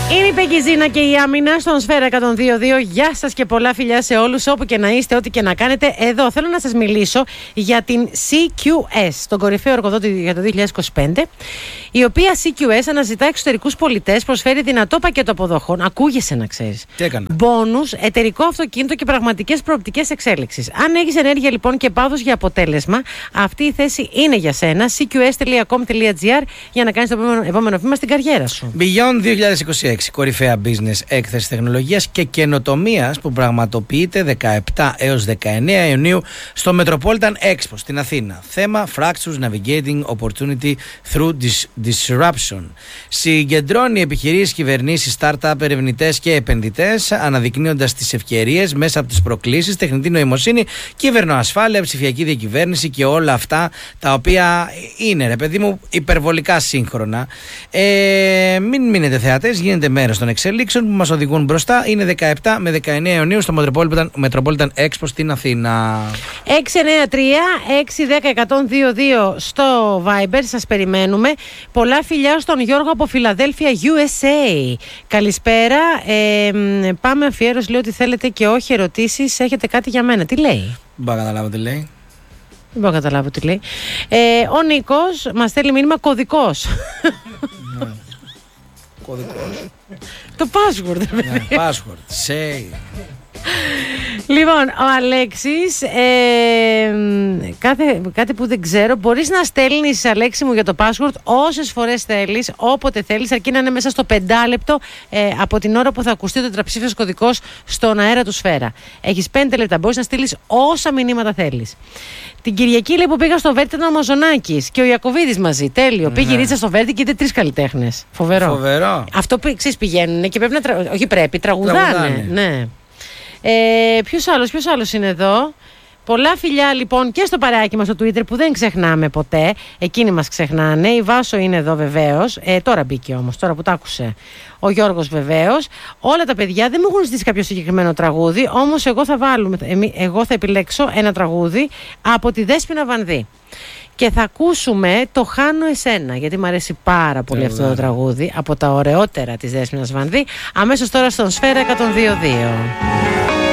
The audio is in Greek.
Είναι η Πεκιζίνα και η Άμυνα στον Σφαίρα 102.2. Γεια σας και πολλά φιλιά σε όλους, όπου και να είστε, ό,τι και να κάνετε. Εδώ θέλω να σας μιλήσω για την CQS, τον κορυφαίο εργοδότη για το 2025, η οποία CQS αναζητά εξωτερικούς πολιτές, προσφέρει δυνατό πακέτο αποδοχών. Ακούγεσαι να ξέρεις. Τι έκανα. Μπόνους, εταιρικό αυτοκίνητο και πραγματικές προοπτικές εξέλιξης. Αν έχεις ενέργεια λοιπόν και πάθος για αποτέλεσμα, αυτή η θέση είναι για σένα. CQS.com.gr για να κάνεις το επόμενο βήμα στην καριέρα σου. Beyond 2026. Κορυφαία business έκθεση τεχνολογίας και καινοτομίας που πραγματοποιείται 17 έως 19 Ιουνίου στο Metropolitan Expo στην Αθήνα. Θέμα Fractures Navigating Opportunity Through Disruption. Συγκεντρώνει επιχειρήσεις, κυβερνήσεις, startup, ερευνητές και επενδυτές, αναδεικνύοντας τις ευκαιρίες μέσα από τις προκλήσεις, τεχνητή νοημοσύνη, κυβερνοασφάλεια, ψηφιακή διακυβέρνηση και όλα αυτά τα οποία είναι, ρε παιδί μου, υπερβολικά σύγχρονα. Μην μείνετε θεατές, γίνεται μέρος των εξελίξεων που μας οδηγούν μπροστά. Είναι 17 με 19 Ιουνίου στο Metropolitan Expo στην Αθήνα. 693-610-122 στο Viber, σας περιμένουμε. Πολλά φιλιά στον Γιώργο από Φιλαδέλφια, USA. Καλησπέρα. Πάμε αφιέρωση, λέει ότι θέλετε και όχι ερωτήσεις. Έχετε κάτι για μένα. Τι λέει? Δεν μπορώ να καταλάβω τι λέει. Δεν μπορώ να καταλάβω τι λέει. Ο Νίκος μας στέλνει μήνυμα κωδικός. Κωδικός. Το password. Password. Say. Λοιπόν, ο Αλέξης, κάτι που δεν ξέρω, μπορείς να στέλνεις, Αλέξη μου, για το password όσες φορές θέλεις, όποτε θέλεις, αρκεί να είναι μέσα στο 5 λεπτό από την ώρα που θα ακουστεί ο τετραψήφιος κωδικός στον αέρα του Σφαίρα. Έχεις 5 λεπτά, μπορείς να στείλεις όσα μηνύματα θέλεις. Την Κυριακή, λέει, που πήγα στο Βέρτη, ήταν ο Μαζονάκης και ο Ιακωβίδης μαζί. Τέλειο. Πήγε η Ρίτσα στο Βέρτη και είδε 3 καλλιτέχνες. Φοβερό. Αυτό που εξής πηγαίνουν και πρέπει να τραγουδάνε. Ναι. Ποιος άλλος είναι εδώ? Πολλά φιλιά λοιπόν και στο παρεάκι μας στο Twitter που δεν ξεχνάμε ποτέ. Εκείνοι μας ξεχνάνε. Η Βάσο είναι εδώ βεβαίως. Τώρα μπήκε όμως, τώρα που τα άκουσε. Ο Γιώργος βεβαίως. Όλα τα παιδιά δεν μου έχουν ζητήσει κάποιο συγκεκριμένο τραγούδι. Όμως εγώ θα επιλέξω ένα τραγούδι από τη Δέσποινα Βανδύ. Και θα ακούσουμε το Χάνω Εσένα, γιατί μου αρέσει πάρα πολύ αυτό το τραγούδι, από τα ωραιότερα της Δέσποινας Βανδύ. Αμέσως τώρα στον Σφαίρα 102.2.